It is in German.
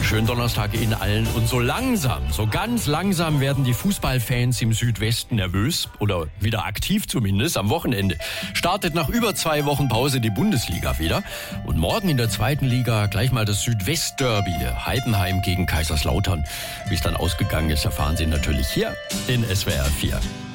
Schönen Donnerstag Ihnen allen. Und so ganz langsam werden die Fußballfans im Südwesten nervös oder wieder aktiv zumindest. Am Wochenende startet nach über 2 Wochen Pause die Bundesliga wieder. Und morgen in der 2. Liga gleich mal das Südwestderby. Heidenheim gegen Kaiserslautern. Wie es dann ausgegangen ist, erfahren Sie natürlich hier in SWR 4.